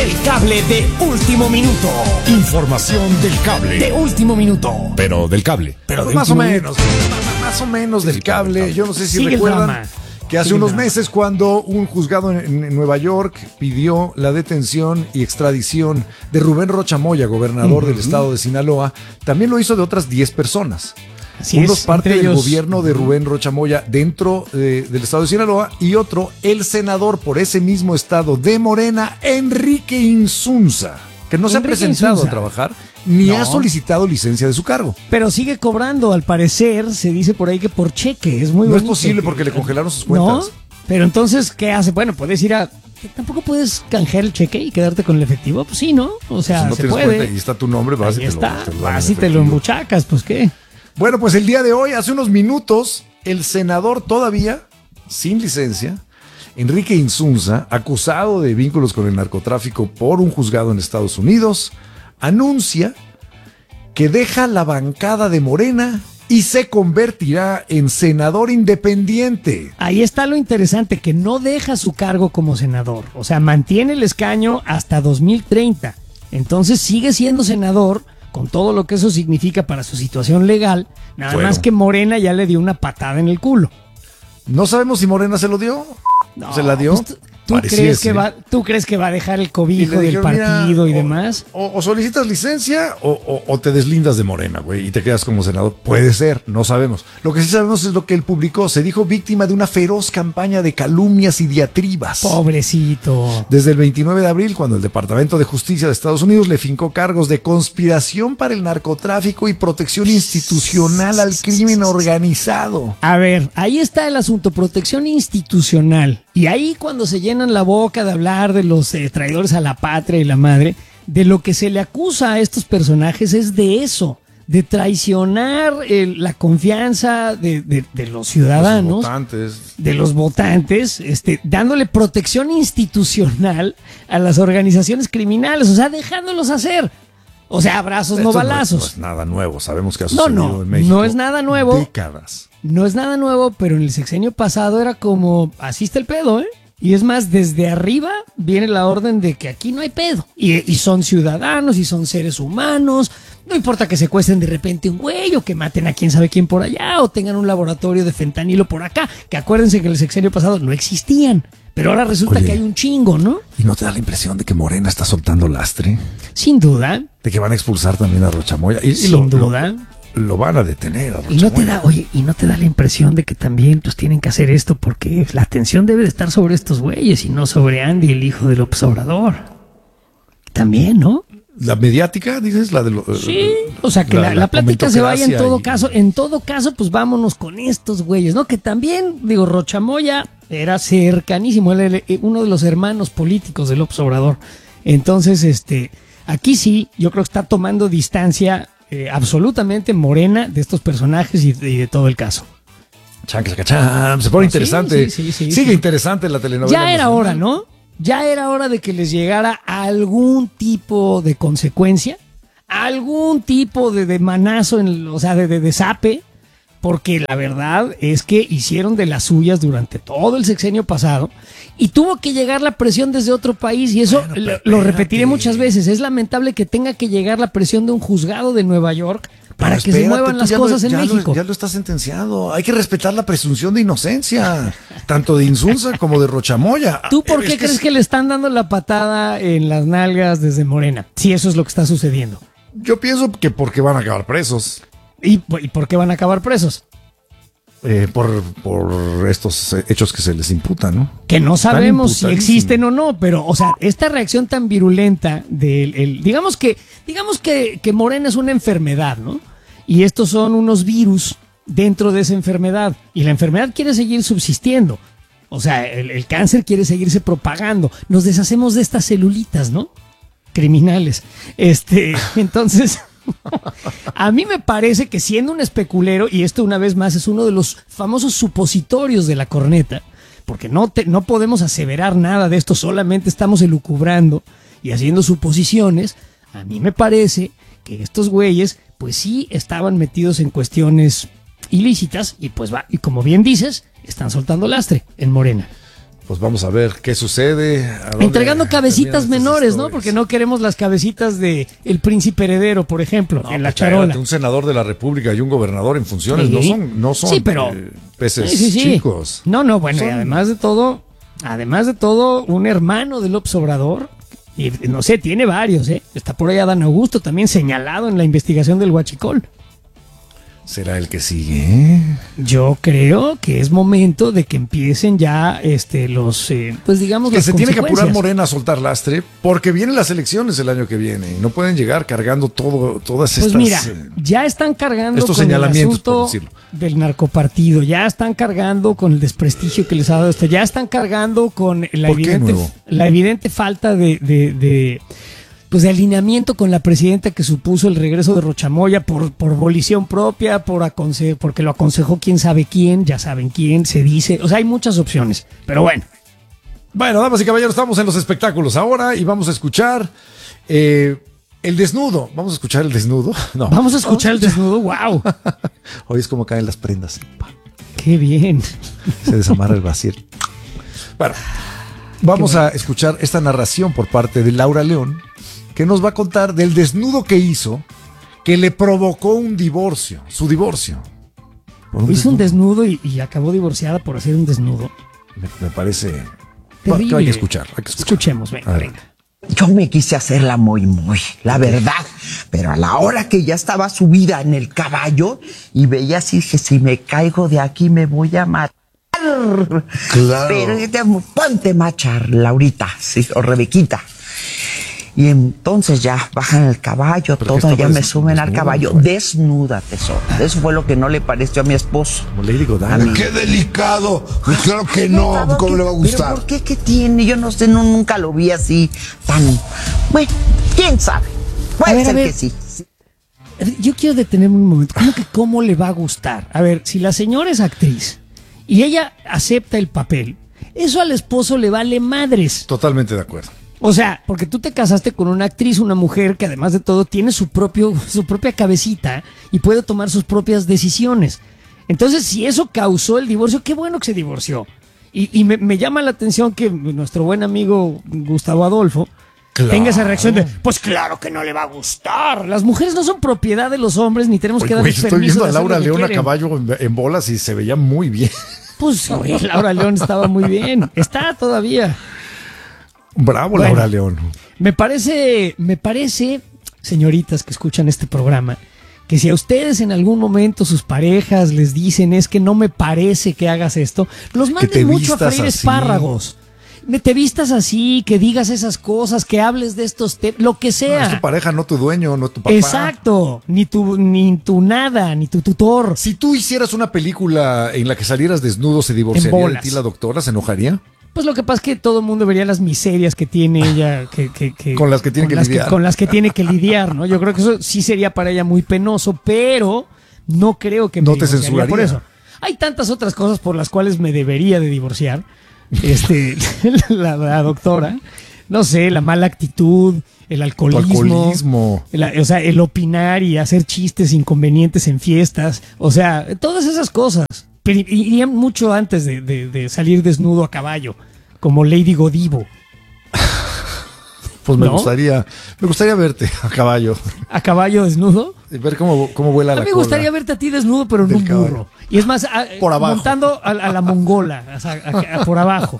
El cable de último minuto. Información del cable. De último minuto. Pero del cable. Pero Pues más o menos del cable. Yo no sé si Sigue recuerdan que hace unos meses, cuando un juzgado en Nueva York pidió la detención y extradición de Rubén Rocha Moya, gobernador del estado de Sinaloa, también lo hizo de otras 10 personas. Unos parte del gobierno de Rubén Rocha Moya dentro del estado de Sinaloa, y otro, el senador por ese mismo estado de Morena, Enrique Insunza, que no se ha presentado a trabajar ni ha solicitado licencia de su cargo. Pero sigue cobrando, al parecer, se dice por ahí que por cheque. Es muy bonito. No es posible porque le congelaron sus cuentas. ¿No? Pero entonces, ¿qué hace? Bueno, puedes ir a... ¿Tampoco puedes canjear el cheque y quedarte con el efectivo? Pues sí, ¿no? O sea, no se tienes puede. Cuenta y está tu nombre, vas ahí y vas y te lo embuchacas, pues ¿qué? Bueno, pues el día de hoy, hace unos minutos, el senador todavía, sin licencia, Enrique Insunza, acusado de vínculos con el narcotráfico por un juzgado en Estados Unidos, anuncia que deja la bancada de Morena y se convertirá en senador independiente. Ahí está lo interesante, que no deja su cargo como senador. O sea, mantiene el escaño hasta 2030. Entonces sigue siendo senador, con todo lo que eso significa para su situación legal. Nada más que Morena ya le dio una patada en el culo. No sabemos si Morena se lo dio. No, ¿Se la dio? Pues ¿Tú crees que va a dejar el cobijo del partido y demás? O solicitas licencia o te deslindas de Morena, güey, y te quedas como senador. Puede ser, no sabemos. Lo que sí sabemos es lo que él publicó. Se dijo víctima de una feroz campaña de calumnias y diatribas. Pobrecito. Desde el 29 de abril, cuando el Departamento de Justicia de Estados Unidos le fincó cargos de conspiración para el narcotráfico y protección institucional al crimen organizado. A ver, ahí está el asunto, protección institucional. Y ahí cuando se llenan la boca de hablar de los traidores a la patria y la madre, de lo que se le acusa a estos personajes es de eso, de traicionar la confianza de los ciudadanos, de los votantes, dándole protección institucional a las organizaciones criminales, o sea, dejándolos hacer. O sea, abrazos, no balazos. No es nada nuevo, sabemos que ha sucedido en México. No es nada nuevo. Décadas. No es nada nuevo, pero en el sexenio pasado era como, así está el pedo, ¿eh? Y es más, desde arriba viene la orden de que aquí no hay pedo. Y son ciudadanos y son seres humanos. No importa que secuestren de repente un güey o que maten a quién sabe quién por allá o tengan un laboratorio de fentanilo por acá, que acuérdense que en el sexenio pasado no existían. Pero ahora resulta que hay un chingo, ¿no? ¿Y no te da la impresión de que Morena está soltando lastre? Sin duda. De que van a expulsar también a Rocha Moya. Sin duda. Lo van a detener a Rocha Moya. ¿Y no te da la impresión de que también pues tienen que hacer esto porque la atención debe de estar sobre estos güeyes y no sobre Andy, el hijo del López Obrador? También, ¿no? ¿La mediática, dices? Sí, o sea, que la plática se vaya en todo caso. En todo caso, pues vámonos con estos güeyes, ¿no? Que también, digo, Rocha Moya era cercanísimo, él era uno de los hermanos políticos del López Obrador. Entonces, aquí sí, yo creo que está tomando distancia absolutamente Morena de estos personajes y de todo el caso. Se pone interesante. Sigue interesante la telenovela. Ya era hora, ¿no? Ya era hora de que les llegara algún tipo de consecuencia, algún tipo de manazo, o sea, de zape, porque la verdad es que hicieron de las suyas durante todo el sexenio pasado y tuvo que llegar la presión desde otro país, y eso lo repetiré muchas veces. Es lamentable que tenga que llegar la presión de un juzgado de Nueva York para que se muevan las cosas en México. Ya lo está sentenciado. Hay que respetar la presunción de inocencia, tanto de Insunza como de Rocha Moya. ¿Tú por qué crees que le están dando la patada en las nalgas desde Morena? Si eso es lo que está sucediendo. Yo pienso que porque van a acabar presos. ¿Y por qué van a acabar presos? Por estos hechos que se les imputan, ¿no? Que no sabemos si existen o no, pero, o sea, esta reacción tan virulenta digamos que Morena es una enfermedad, ¿no? Y estos son unos virus dentro de esa enfermedad, y la enfermedad quiere seguir subsistiendo. O sea, el cáncer quiere seguirse propagando. Nos deshacemos de estas celulitas, ¿no? Criminales. Entonces, a mí me parece que siendo un especulero, y esto una vez más es uno de los famosos supositorios de la corneta, porque no podemos aseverar nada de esto, solamente estamos elucubrando y haciendo suposiciones. A mí me parece que estos güeyes, pues sí estaban metidos en cuestiones ilícitas y pues y como bien dices, están soltando lastre en Morena. Pues vamos a ver qué sucede. Entregando cabecitas menores, ¿no? Porque no queremos las cabecitas de el príncipe heredero, por ejemplo, en la charola. Un senador de la República y un gobernador en funciones no son sí, pero, peces chicos. No, bueno, y además de todo, un hermano de López Obrador, y no sé, tiene varios, está por ahí Adán Augusto también señalado en la investigación del Huachicol. ¿Será el que sigue? Yo creo que es momento de que empiecen ya pues digamos, que las se tiene que apurar consecuencias. Morena a soltar lastre porque vienen las elecciones el año que viene y no pueden llegar cargando todas estas... Pues mira, ya están cargando estos con el señalamientos, por asunto decirlo, del narcopartido, ya están cargando con el desprestigio que les ha dado esto, ya están cargando con la evidente falta de alineamiento con la presidenta que supuso el regreso de Rochamoya por volición propia, porque lo aconsejó quién sabe quién, ya saben quién, se dice. O sea, hay muchas opciones, pero bueno. Bueno, damas y caballeros, estamos en los espectáculos ahora y vamos a escuchar el desnudo. ¿Vamos a escuchar el desnudo? No. Vamos a escuchar el desnudo, wow. Hoy es como caen las prendas. Qué bien. Se desamarra el vacío. Bueno, vamos a escuchar esta narración por parte de Laura León, que nos va a contar del desnudo que hizo, que le provocó su divorcio. Hizo un desnudo y acabó divorciada por hacer un desnudo. Me parece... Terrible. Que hay que escuchar. Escuchemos, venga. Yo me quise hacerla muy, la verdad. Pero a la hora que ya estaba subida en el caballo y veía así, dije, si me caigo de aquí me voy a matar. Claro. Pero ponte machar, Laurita, sí, o Rebequita. Y entonces ya bajan el caballo, todo, ya me suben al caballo, desnuda, tesoro. Eso fue lo que no le pareció a mi esposo. Como le digo, Dani. ¡Qué delicado! Pues claro que no, ¿cómo le va a gustar? ¿Pero por qué? ¿Qué tiene? Yo no sé, nunca lo vi así tan... Bueno, quién sabe. Puede ser que sí. Yo quiero detenerme un momento. ¿Cómo le va a gustar? A ver, si la señora es actriz y ella acepta el papel, eso al esposo le vale madres. Totalmente de acuerdo. O sea, porque tú te casaste con una actriz, una mujer que además de todo tiene su propia cabecita y puede tomar sus propias decisiones. Entonces, si eso causó el divorcio, qué bueno que se divorció. Y me llama la atención que nuestro buen amigo Gustavo Adolfo tenga esa reacción de, pues claro que no le va a gustar. Las mujeres no son propiedad de los hombres ni tenemos que darles permiso. Estoy viendo a Laura León a caballo en bolas y se veía muy bien. Pues oye, Laura León estaba muy bien. Está todavía. Bravo, bueno, Laura León. Me parece, señoritas que escuchan este programa, que si a ustedes en algún momento sus parejas les dicen es que no me parece que hagas esto, los manden mucho a freír espárragos. Te vistas así, que digas esas cosas, que hables de estos temas, lo que sea. No, es tu pareja, no tu dueño, no tu papá. Exacto, ni tu nada, ni tu tutor. Si tú hicieras una película en la que salieras desnudo, ¿se divorciaría de ti la doctora? ¿Se enojaría? Pues lo que pasa es que todo el mundo vería las miserias que tiene ella, con las que tiene que lidiar. Con las que tiene que lidiar, ¿no? Yo creo que eso sí sería para ella muy penoso, pero no creo que me no te censuraría por eso. Hay tantas otras cosas por las cuales me debería de divorciar. La doctora, no sé, la mala actitud, el alcoholismo. El opinar y hacer chistes inconvenientes en fiestas, o sea, todas esas cosas. Pero iría mucho antes de salir desnudo a caballo, como Lady Godivo. Pues me gustaría verte a caballo. ¿A caballo desnudo? Ver cómo vuela la cola. Me gustaría verte a ti desnudo, pero en un burro. Y es más, por abajo, montando a la mongola, por abajo.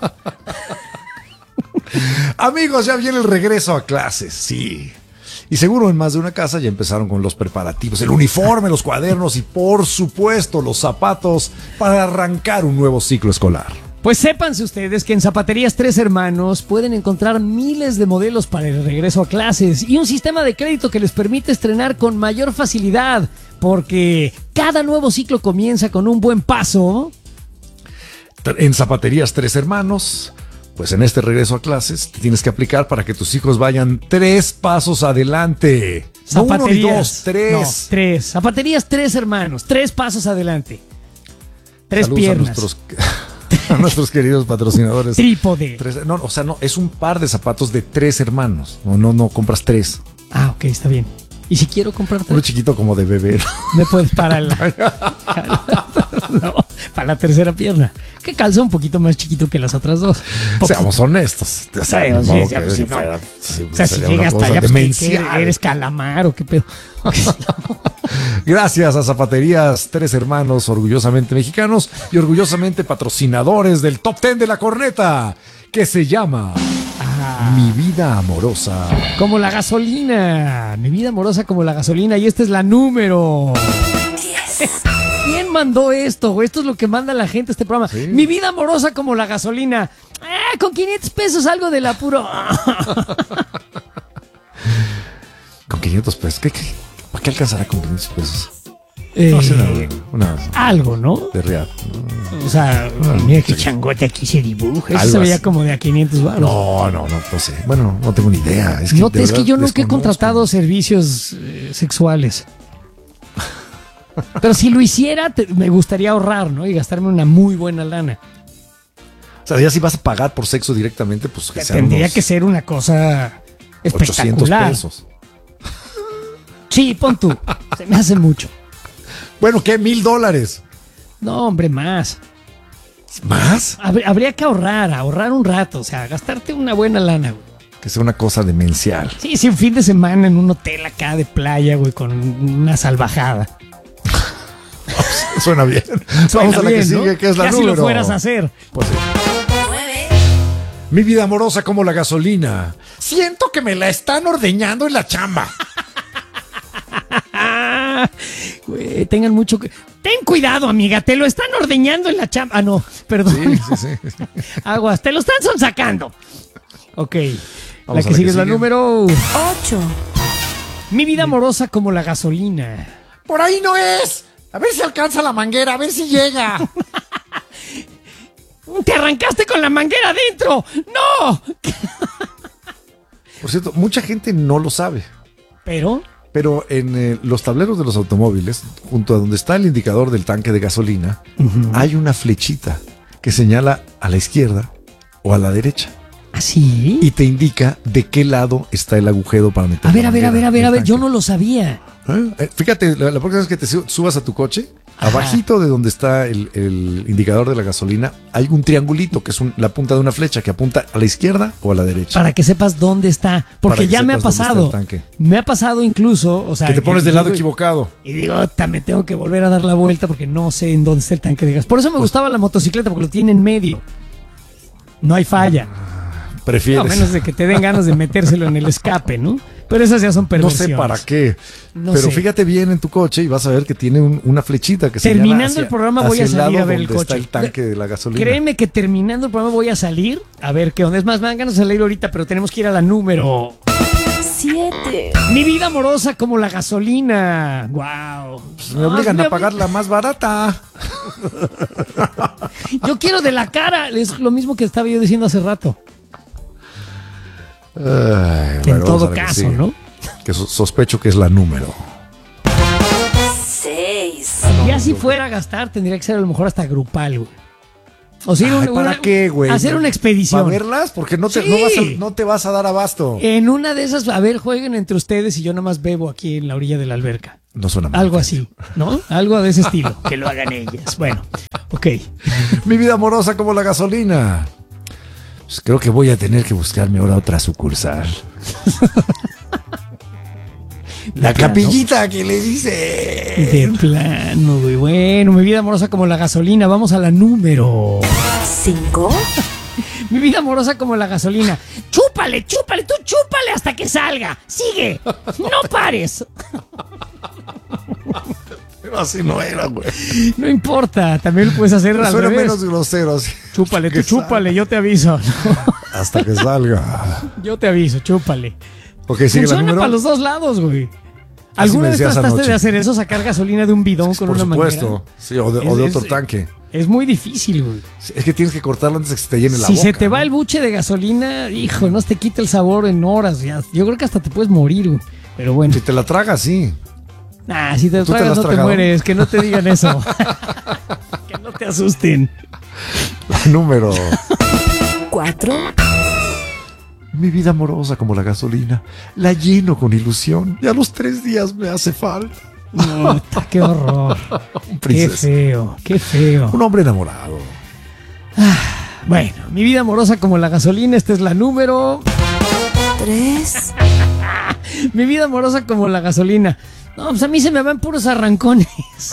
Amigos, ya viene el regreso a clases, sí. Y seguro en más de una casa ya empezaron con los preparativos, el uniforme, los cuadernos y por supuesto los zapatos para arrancar un nuevo ciclo escolar. Pues sépanse ustedes que en Zapaterías Tres Hermanos pueden encontrar miles de modelos para el regreso a clases y un sistema de crédito que les permite estrenar con mayor facilidad, porque cada nuevo ciclo comienza con un buen paso. En Zapaterías Tres Hermanos, pues en este regreso a clases te tienes que aplicar para que tus hijos vayan 3 pasos adelante. Zapaterías, no 1 ni 2, 3. No, 3. Zapaterías Tres Hermanos, 3 pasos adelante. 3 Saludos piernas. A nuestros queridos patrocinadores. Trípode. No, es un par de zapatos de 3 hermanos. No compras 3. Ah, ok, está bien. ¿Y si quiero comprar 3? Uno chiquito como de bebé. Me puedes parar. No, para la tercera pierna, que calza un poquito más chiquito que las otras dos. Seamos honestos. O sea, Sí, ni modo sí, que sí, fuera- no. sí, O sea, si sería llega una hasta cosa allá, pues, ¿qué demencial. eres calamar o qué pedo. Gracias a Zapaterías Tres Hermanos, orgullosamente mexicanos y orgullosamente patrocinadores del Top 10 de la corneta, que se llama Mi Vida Amorosa. Como la gasolina. Mi vida amorosa como la gasolina. Y esta es la número 10. ¿Quién mandó esto, güey? Esto es lo que manda la gente a este programa. Sí. Mi vida amorosa como la gasolina. Con 500 pesos algo del apuro. Con 500 pesos. ¿Para qué alcanzará con 500 pesos? Eh, No sé, una algo, ¿no? de real. O sea, mira qué changote aquí se dibuja. Eso Algo se veía así. como de a 500 baros. No sé. Bueno, no tengo ni idea. Es que, No, de es que verdad yo nunca he desconozco. contratado servicios sexuales. Pero si lo hiciera, me gustaría ahorrar, ¿no? Y gastarme una muy buena lana. O sea, ya si vas a pagar por sexo directamente, pues que sean Tendría unos que ser una cosa 800 espectacular. pesos. Sí, pon tú. Se me hace mucho. Bueno, ¿qué? $1,000. No, hombre, más. ¿Más? Habría que ahorrar un rato. O sea, gastarte una buena lana, güey. Que sea una cosa demencial. Sí, un fin de semana en un hotel acá de playa, güey, con una salvajada. Suena bien. Suena Vamos a la que bien, ¿no? sigue, que es la Ya número. si lo fueras a hacer. Pues sí. Mi vida amorosa como la gasolina. Siento que me la están ordeñando en la chamba. Güey, tengan mucho... Ten cuidado, amiga, te lo están ordeñando en la chamba. Ah, no, perdón. Sí. Aguas, te lo están sonsacando. Ok, Vamos la a que sigue es la número 8. Mi vida amorosa como la gasolina. Por ahí no es. A ver si alcanza la manguera, a ver si llega. ¡Te arrancaste con la manguera adentro! ¡No! Por cierto, mucha gente no lo sabe. Pero... Pero en los tableros de los automóviles, junto a donde está el indicador del tanque de gasolina, hay una flechita que señala a la izquierda o a la derecha ¿así? y te indica de qué lado está el agujero para meter. A ver, la a ver, a ver, manguera a ver, del a ver, yo tanque. no lo sabía. Fíjate, la próxima vez que te subas a tu coche, Ajá. abajito de donde está el indicador de la gasolina, hay un triangulito que es la punta de una flecha que apunta a la izquierda o a la derecha. Para que sepas dónde está. Porque Para que ya me ha sepas dónde está pasado. el tanque. Me ha pasado incluso, o sea... Que te pones del lado digo- equivocado. Y digo, me tengo que volver a dar la vuelta porque no sé en dónde está el tanque de gas. Por eso me gustaba la motocicleta, porque lo tiene en medio. No hay falla. Prefieres. A menos de que te den ganas de metérselo en el escape, ¿no? Pero esas ya son No perversiones. sé para qué. No pero sé. fíjate bien en tu coche y vas a ver que tiene una flechita que Terminando señala el programa voy a hacia el salir lado a ver el donde coche. está el tanque de la gasolina. Créeme que terminando el programa voy a salir a ver qué onda. Es más, me dan ganas de salir ahorita, pero tenemos que ir a la número 7. Mi vida amorosa como la gasolina. Wow. Pues me obligan a pagar la más barata. Yo quiero de la cara. Es lo mismo que estaba yo diciendo hace rato. Ay, En bueno, vamos todo a ver qué caso, sigue. ¿no? Que sospecho que es la número. 6. Ya si fuera a gastar, tendría que ser a lo mejor hasta grupal, güey. O sea, Ay, ¿para qué, güey? hacer una expedición. ¿Para verlas? Porque no te, Sí. no te vas a dar abasto. En una de esas, a ver, jueguen entre ustedes y yo nada más bebo aquí en la orilla de la alberca. No suena mal. Algo así, ¿no? Algo de ese estilo. Que lo hagan ellas. Bueno, ok. Mi vida amorosa como la gasolina. Pues creo que voy a tener que buscarme ahora otra sucursal. La plano. capillita que le dice. De plano, güey. Bueno, mi vida amorosa como la gasolina. Vamos a la número. 5. Mi vida amorosa como la gasolina. Chúpale, chúpale, tú chúpale hasta que salga. Sigue. No pares. Pero así no era, güey. No importa. También lo puedes hacer al Suena revés. menos grosero. Así. Chúpale, tú Que chúpale, yo te aviso. Hasta que salga. Yo te aviso, chúpale. Ok, sigue la Funciona número. para los dos lados, güey. Así ¿Alguna me vez decías trataste anoche. de hacer eso? ¿Sacar gasolina de un bidón con Por una supuesto. manguera? Sí, o de otro tanque. Es muy difícil, güey. Es que tienes que cortarlo antes de que se te llene la Si boca. se te va ¿no? el buche de gasolina, hijo, no te quita el sabor en horas. Ya. Yo creo que hasta te puedes morir, güey. Pero bueno. Si te la tragas, sí. Nah, si te ¿Tú te la tragas has no te tragado? mueres. Que no te digan eso. Que no te asusten. La número. 4. Mi vida amorosa como la gasolina. La lleno con ilusión. Y a los 3 días me hace falta. Puta, qué horror. Un Qué princesa. feo, qué feo. Un hombre enamorado. Bueno, mi vida amorosa como la gasolina, esta es la número. 3, Mi vida amorosa como la gasolina. No, pues a mí se me van puros arrancones.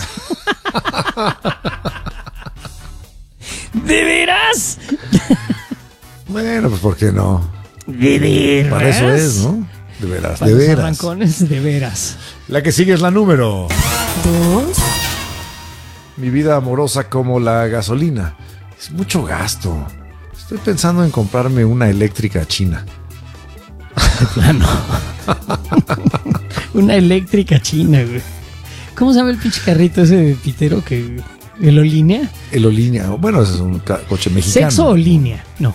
¿De veras? Bueno, pues ¿por qué no? ¿De veras? Para eso es, ¿no? De veras, Para de los veras. arrancones, de veras. La que sigue es la número. 2, Mi vida amorosa como la gasolina. Es mucho gasto. Estoy pensando en comprarme una eléctrica china. De plano. Una eléctrica china, güey. ¿Cómo se llama el pinche carrito ese de pitero que... ¿El o línea? El Olínea. Bueno, ese es un coche mexicano. ¿Sexo o línea? No.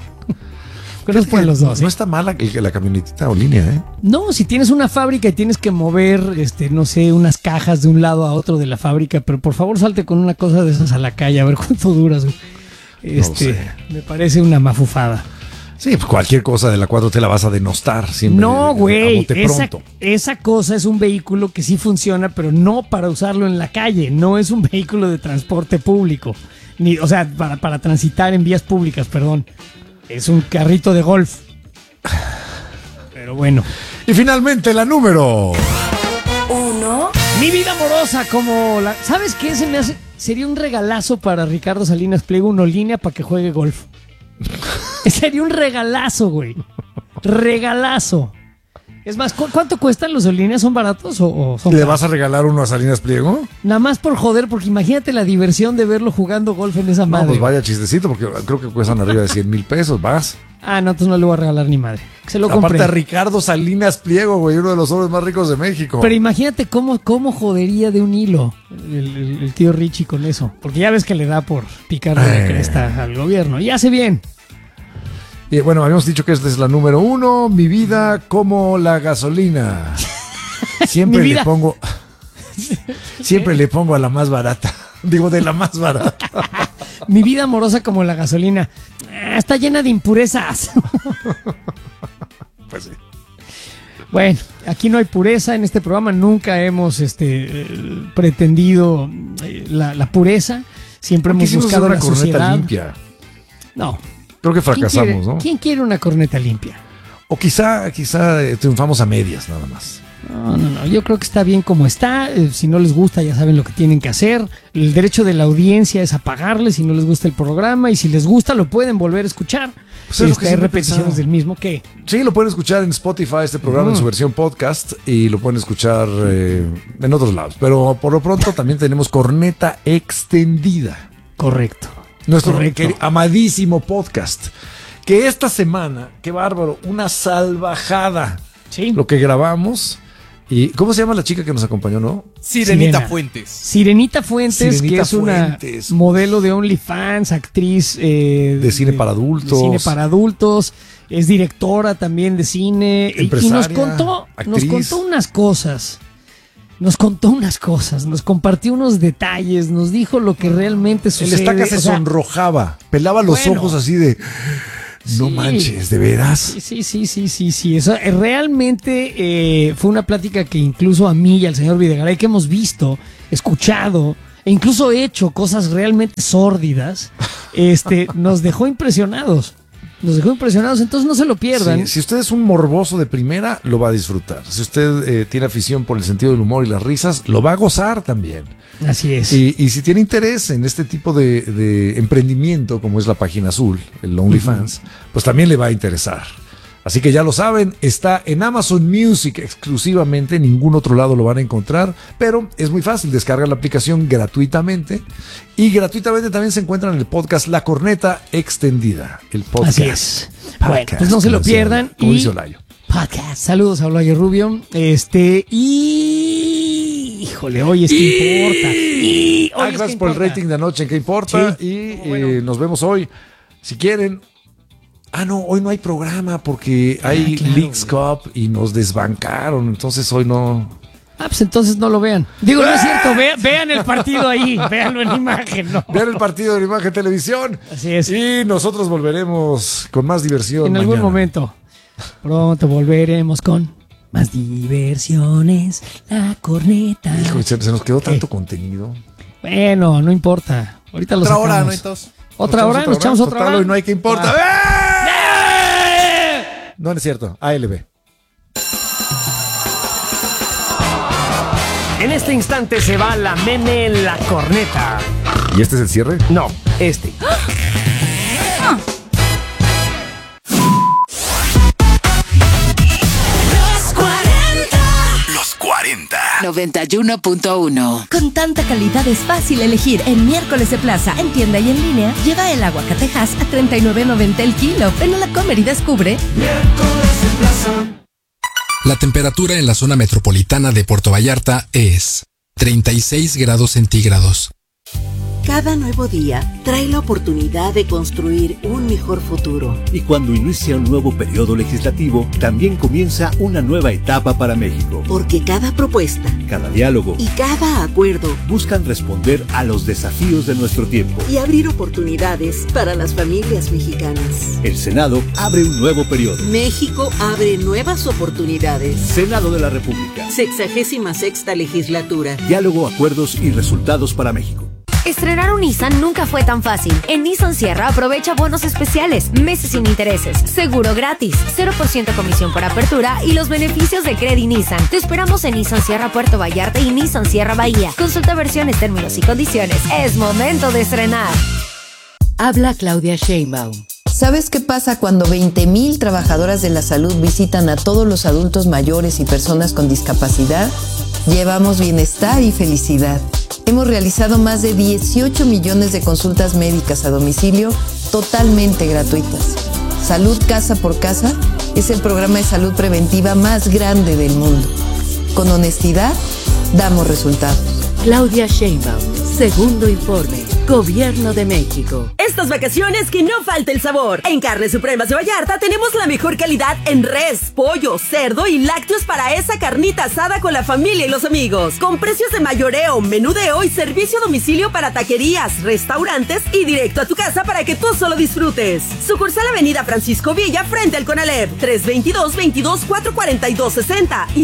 Creo que los dos. No ¿eh? está mala la camionetita Olínea, ¿eh? No, si tienes una fábrica y tienes que mover, no sé, unas cajas de un lado a otro de la fábrica, pero por favor salte con una cosa de esas a la calle a ver cuánto duras, güey. lo sé. Me parece una mafufada. Sí, pues cualquier cosa de la 4 te la vas a denostar siempre. No, a güey, bote pronto. esa cosa es un vehículo que sí funciona, pero no para usarlo en la calle, no es un vehículo de transporte público, o sea, para transitar en vías públicas, perdón. Es un carrito de golf. Pero bueno. Y finalmente la número. 1, Mi vida amorosa como la... ¿Sabes qué? Se me hace... Sería un regalazo para Ricardo Salinas Pliego, una línea para que juegue golf. Sería un regalazo, güey. Regalazo. Es más, ¿cuánto cuestan los líneas? ¿Son baratos o son ¿Le caros? vas a regalar uno a Salinas Pliego? Nada más por joder, porque imagínate la diversión de verlo jugando golf en esa No, madre. pues vaya chistecito, porque creo que cuestan arriba de 100,000 pesos, vas. Ah, no, entonces no le voy a regalar ni madre. Que se lo Aparte compré. a Ricardo Salinas Pliego, güey, uno de los hombres más ricos de México. Pero imagínate cómo jodería de un hilo el tío Richie con eso. Porque ya ves que le da por picarle la cresta al gobierno. Y hace bien. Y bueno, habíamos dicho que esta es la número 1, mi vida como la gasolina. Siempre Mi le vida. pongo... Siempre le pongo a la más barata. Digo, de la más barata. Mi vida amorosa como la gasolina. Está llena de impurezas. Pues sí. Bueno, aquí no hay pureza en este programa. Nunca hemos pretendido la pureza. Siempre hemos Quisimos buscado hacer la una corneta sociedad. limpia. No. Creo que fracasamos, ¿no? ¿Quién quiere una corneta limpia? O quizá triunfamos a medias nada más. No. Yo creo que está bien como está. Si no les gusta, ya saben lo que tienen que hacer. El derecho de la audiencia es apagarle si no les gusta el programa. Y si les gusta, lo pueden volver a escuchar. Pues es lo que hay siempre he repeticiones pensado. del mismo. ¿Qué? Sí, lo pueden escuchar en Spotify, este programa en su versión podcast, y lo pueden escuchar en otros lados. Pero por lo pronto también tenemos corneta extendida. Correcto. Nuestro Correcto. amadísimo podcast. Que esta semana, qué bárbaro, una salvajada. Sí. Lo que grabamos. ¿Y cómo se llama la chica que nos acompañó, no? Sirenita Sirena. Fuentes. Sirenita Fuentes, Sirenita que es Fuentes. una modelo de OnlyFans, actriz De cine para adultos. de cine para adultos, es directora también de cine y nos Empresaria, contó actriz. unas cosas. Nos compartió unos detalles, nos dijo lo que realmente El sucede. estaca se o sea, sonrojaba, pelaba los bueno. ojos así de... No Sí. manches, ¿de veras? Sí. Eso realmente fue una plática que incluso a mí y al señor Videgaray, que hemos visto, escuchado e incluso hecho cosas realmente sórdidas, nos dejó impresionados. Entonces no se lo pierdan. Sí, si usted es un morboso de primera, lo va a disfrutar. Si usted tiene afición por el sentido del humor y las risas, lo va a gozar también. Así es. Y si tiene interés en este tipo de emprendimiento, como es la página azul, el OnlyFans, pues también le va a interesar. Así que ya lo saben, está en Amazon Music exclusivamente, en ningún otro lado lo van a encontrar, pero es muy fácil, descarga la aplicación gratuitamente y gratuitamente también se encuentra en el podcast La Corneta Extendida, el podcast. Así es. Bueno, pues no se lo pierdan. Como Y dice Olayo. podcast. Saludos a Olayo Rubio. Híjole, hoy es que importa. Gracias por el rating de anoche, ¿en qué importa? Sí. Y nos vemos hoy. Si quieren. No, hoy no hay programa porque hay claro. Leagues Cup y nos desbancaron. Entonces hoy no. Pues entonces no lo vean. Digo, no es cierto, vean el partido ahí, véanlo en imagen, ¿no? Vean el partido de la Imagen Televisión. Así es. Y nosotros volveremos con más diversión. En algún mañana. momento. Pronto volveremos con Más diversiones, la corneta. Hijo, se nos quedó tanto contenido. Bueno, no importa. Ahorita lo Otra sacamos. hora, ¿no? Entonces. ¿Otra hora? ¿Nos echamos otra hora? Hoy no hay que importa. No, no es cierto. ALB. En este instante se va la meme en la corneta. ¿Y este es el cierre? No, este. Los 40. 91.1. Con tanta calidad es fácil elegir. En Miércoles de Plaza, en tienda y en línea, lleva el aguacatejas a $39.90 el kilo. Ven a la Comer y descubre. Miércoles de Plaza. La temperatura en la zona metropolitana de Puerto Vallarta es 36 grados centígrados. Cada nuevo día trae la oportunidad de construir un mejor futuro. Y cuando inicia un nuevo periodo legislativo, también comienza una nueva etapa para México. Porque cada propuesta, cada diálogo y cada acuerdo buscan responder a los desafíos de nuestro tiempo y abrir oportunidades para las familias mexicanas. El Senado abre un nuevo periodo. México abre nuevas oportunidades. Senado de la República. 66ª legislatura. Diálogo, acuerdos y resultados para México. Estrenar un Nissan nunca fue tan fácil. En Nissan Sierra aprovecha bonos especiales, meses sin intereses, seguro gratis, 0% comisión por apertura y los beneficios de Credit Nissan. Te esperamos en Nissan Sierra Puerto Vallarta y Nissan Sierra Bahía. Consulta versiones, términos y condiciones. Es momento de estrenar. Habla Claudia Sheinbaum. ¿Sabes qué pasa cuando 20,000 trabajadoras de la salud visitan a todos los adultos mayores y personas con discapacidad? Llevamos bienestar y felicidad. Hemos realizado más de 18 millones de consultas médicas a domicilio totalmente gratuitas. Salud Casa por Casa es el programa de salud preventiva más grande del mundo. Con honestidad, damos resultados. Claudia Sheinbaum, segundo informe. Gobierno de México. Estas vacaciones que no falte el sabor. En Carnes Supremas de Vallarta tenemos la mejor calidad en res, pollo, cerdo y lácteos para esa carnita asada con la familia y los amigos. Con precios de mayoreo, menudeo y servicio a domicilio para taquerías, restaurantes y directo a tu casa para que tú solo disfrutes. Sucursal Avenida Francisco Villa frente al Conalep. 322-22-442-60 y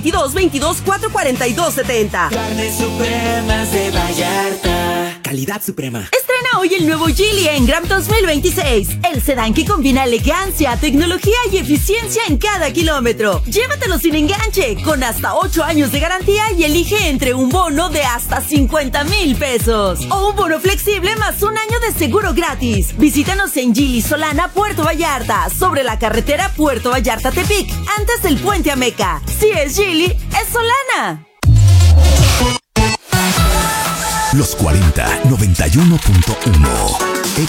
322-22-442-70. Carnes Supremas de Vallarta. Calidad suprema. Estrena hoy el nuevo Geely Engram 2026. El sedán que combina elegancia, tecnología y eficiencia en cada kilómetro. Llévatelo sin enganche, con hasta 8 años de garantía y elige entre un bono de hasta 50,000 pesos o un bono flexible más un año de seguro gratis. Visítanos en Geely Solana, Puerto Vallarta, sobre la carretera Puerto Vallarta-Tepic, antes del puente Ameca. Si es Geely, es Solana. Los 40, 91.1.